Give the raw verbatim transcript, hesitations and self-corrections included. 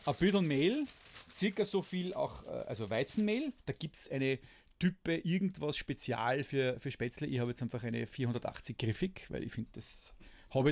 ein bisschen Mehl, circa so viel auch, äh, also Weizenmehl. Da gibt es eine Type irgendwas spezial für, für Spätzle. Ich habe jetzt einfach eine vierhundertachtzig griffig, weil ich finde, das